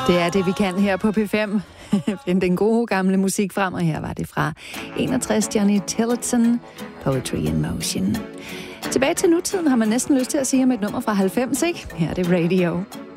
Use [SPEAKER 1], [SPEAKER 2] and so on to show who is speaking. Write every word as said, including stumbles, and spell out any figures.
[SPEAKER 1] Det er det, vi kan her på P fem. Find den gode gamle musik frem, og her var det fra enogtres, Johnny Tillotson, Poetry in Motion. Tilbage til nutiden har man næsten lyst til at sige om et nummer fra halvfems, ikke? Her er det Radio.